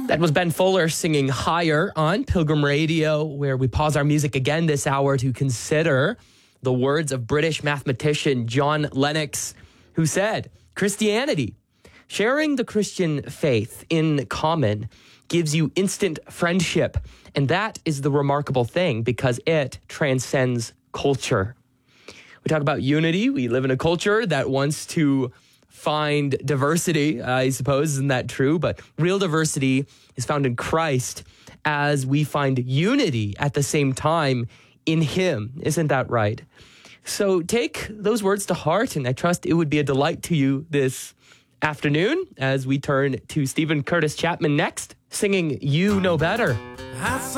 That was Ben Fuller singing Higher on Pilgrim Radio, where we pause our music again this hour to consider the words of British mathematician John Lennox, who said, Christianity, sharing the Christian faith in common, gives you instant friendship. And that is the remarkable thing because it transcends culture. We talk about unity. We live in a culture that wants to find diversity, I suppose. Isn't that true? But real diversity is found in Christ as we find unity at the same time in Him. Isn't that right? So take those words to heart, and I trust it would be a delight to you this afternoon as we turn to Stephen Curtis Chapman next, singing You Know Better.